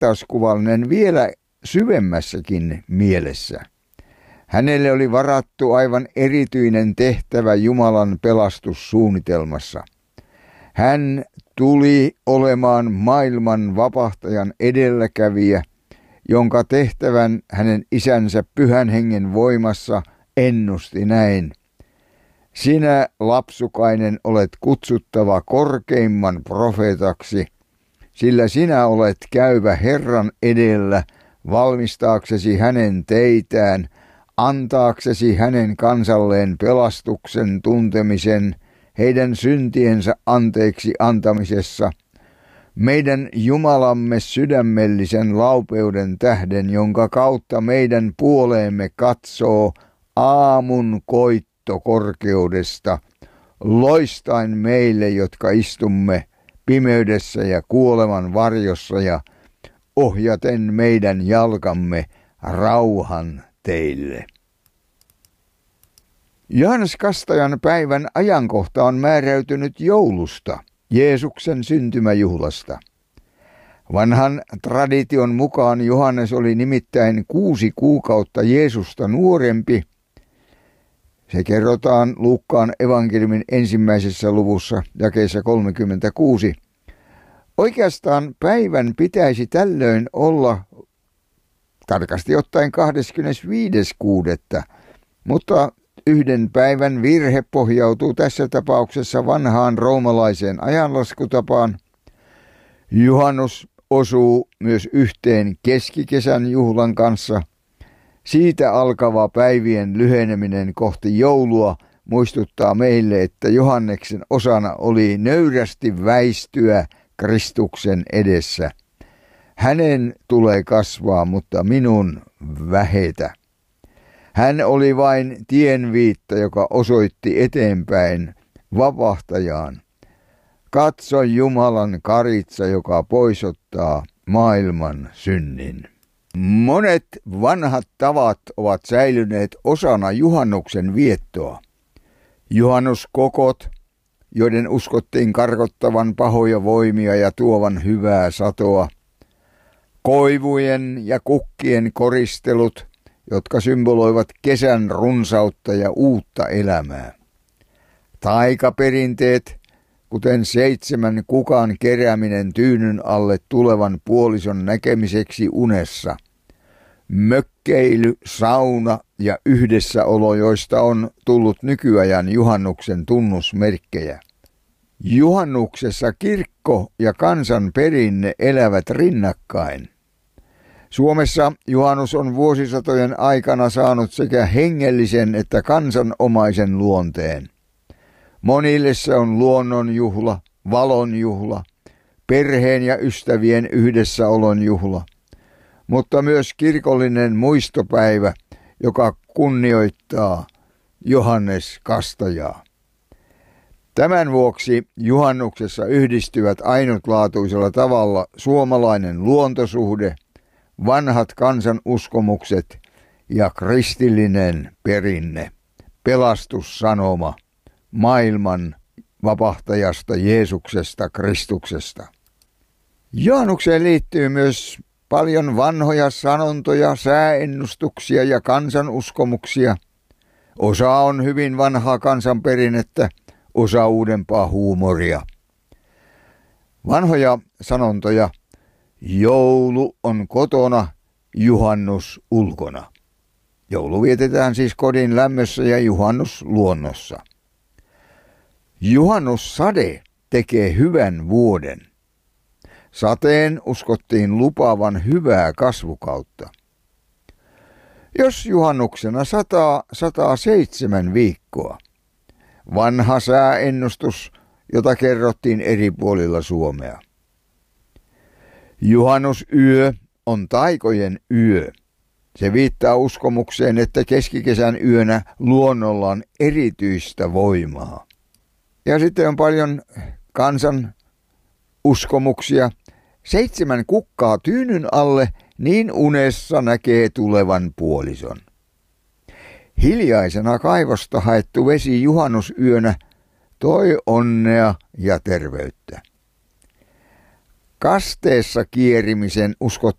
vertauskuvallinen vielä syvemmässäkin mielessä. Hänelle oli varattu aivan erityinen tehtävä Jumalan pelastussuunnitelmassa. Hän tuli olemaan maailman vapahtajan edelläkävijä, jonka tehtävän hänen isänsä Pyhän Hengen voimassa ennusti näin. Sinä, lapsukainen, olet kutsuttava korkeimman profeetaksi, sillä sinä olet käyvä Herran edellä valmistaaksesi hänen teitään, antaaksesi hänen kansalleen pelastuksen tuntemisen heidän syntiensä anteeksi antamisessa, meidän Jumalamme sydämellisen laupeuden tähden, jonka kautta meidän puoleemme katsoo aamun koitto korkeudesta, loistain meille, jotka istumme pimeydessä ja kuoleman varjossa, ja ohjaten meidän jalkamme rauhan teille. Johannes Kastajan päivän ajankohta on määräytynyt joulusta, Jeesuksen syntymäjuhlasta. Vanhan tradition mukaan Johannes oli nimittäin 6 kuukautta Jeesusta nuorempi. Se kerrotaan Luukkaan evankeliumin 1. luvussa jakeessa 36. Oikeastaan päivän pitäisi tällöin olla tarkasti ottaen 25.6., mutta yhden päivän virhe pohjautuu tässä tapauksessa vanhaan roomalaiseen ajanlaskutapaan. Juhannus osuu myös yhteen keskikesän juhlan kanssa. Siitä alkava päivien lyheneminen kohti joulua muistuttaa meille, että Johanneksen osana oli nöyrästi väistyä Kristuksen edessä. Hänen tulee kasvaa, mutta minun vähetä. Hän oli vain tienviitta, joka osoitti eteenpäin vapahtajaan. Katso Jumalan karitsa, joka poisottaa maailman synnin. Monet vanhat tavat ovat säilyneet osana juhannuksen viettoa. Juhannuskokot, joiden uskottiin karkottavan pahoja voimia ja tuovan hyvää satoa. Koivujen ja kukkien koristelut, jotka symboloivat kesän runsautta ja uutta elämää. Taikaperinteet, kuten 7 kukan kerääminen tyynyn alle tulevan puolison näkemiseksi unessa. Mökkeily, sauna ja yhdessäolo, joista on tullut nykyajan juhannuksen tunnusmerkkejä. Juhannuksessa kirkko ja kansan perinne elävät rinnakkain. Suomessa juhannus on vuosisatojen aikana saanut sekä hengellisen että kansanomaisen luonteen. Monille se on luonnonjuhla, valonjuhla, perheen ja ystävien yhdessäolon juhla, mutta myös kirkollinen muistopäivä, joka kunnioittaa Johannes Kastajaa. Tämän vuoksi juhannuksessa yhdistyvät ainutlaatuisella tavalla suomalainen luontosuhde, vanhat kansanuskomukset ja kristillinen perinne, pelastussanoma maailman vapahtajasta Jeesuksesta Kristuksesta. Juhannukseen liittyy myös paljon vanhoja sanontoja, sääennustuksia ja kansanuskomuksia. Osa on hyvin vanhaa kansanperinnettä, osa uudempaa huumoria. Vanhoja sanontoja: joulu on kotona, juhannus ulkona. Joulu vietetään siis kodin lämmössä ja juhannus luonnossa. Juhannussade tekee hyvän vuoden. Sateen uskottiin lupaavan hyvää kasvukautta. Jos juhannuksena sataa 7 viikkoa. Vanha sääennustus, jota kerrottiin eri puolilla Suomea. Juhannusyö on taikojen yö. Se viittaa uskomukseen, että keskikesän yönä luonnolla on erityistä voimaa. Ja sitten on paljon kansan uskomuksia. 7 kukkaa tyynyn alle, niin unessa näkee tulevan puolison. Hiljaisena kaivosta haettu vesi juhannusyönä toi onnea ja terveyttä. kasteessa kierimisen